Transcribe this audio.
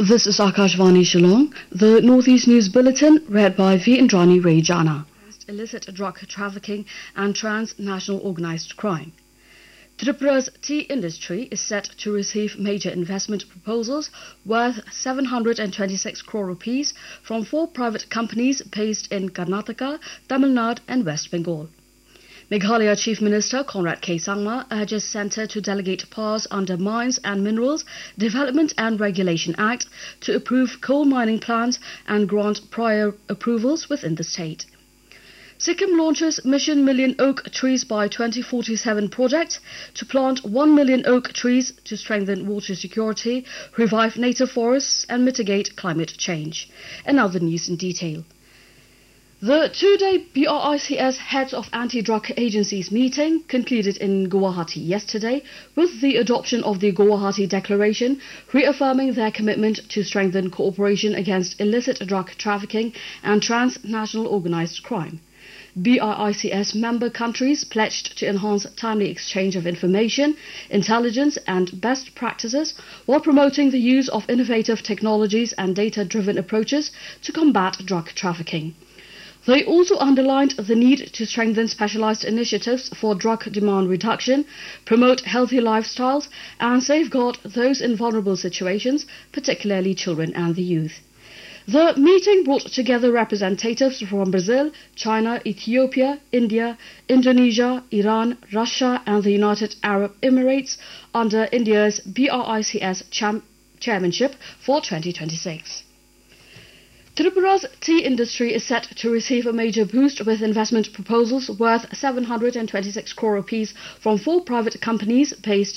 This is Akashvani Shillong, the Northeast News Bulletin, read by V. Indrani Rayjana. Illicit drug trafficking and transnational organized crime. Tripura's tea industry is set to receive major investment proposals worth 726 crore rupees from 4 private companies based in Karnataka, Tamil Nadu and West Bengal. Meghalaya Chief Minister Conrad K. Sangma urges Centre to delegate powers under Mines and Minerals Development and Regulation Act to approve coal mining plans and grant prior approvals within the state. Sikkim launches Mission Million Oak Trees by 2047 project to plant 1 million oak trees to strengthen water security, revive native forests and mitigate climate change. And now the news in detail. The two-day BRICS Heads of Anti-Drug Agencies meeting concluded in Guwahati yesterday with the adoption of the Guwahati Declaration, reaffirming their commitment to strengthen cooperation against illicit drug trafficking and transnational organized crime. BRICS member countries pledged to enhance timely exchange of information, intelligence and best practices while promoting the use of innovative technologies and data-driven approaches to combat drug trafficking. They also underlined the need to strengthen specialized initiatives for drug demand reduction, promote healthy lifestyles, and safeguard those in vulnerable situations, particularly children and the youth. The meeting brought together representatives from Brazil, China, Ethiopia, India, Indonesia, Iran, Russia, and the United Arab Emirates under India's BRICS chairmanship for 2026. Tripura's tea industry is set to receive a major boost with investment proposals worth 726 crore rupees from 4 private companies based